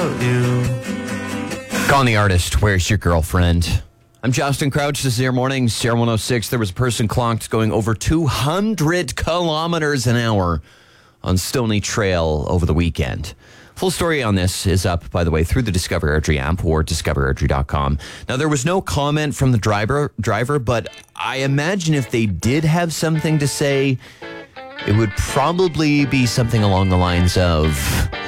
without you. Calling the artist, Where's Your Girlfriend? I'm Justin Crouch. This is Air Mornings, Air 106. There was a person clocked going over 200 kilometers an hour on Stony Trail over the weekend. Full story on this is up, by the way, through the Discover Airdrie app or discoverairdrie.com. Now, there was no comment from the driver, but I imagine if they did have something to say, it would probably be something along the lines of,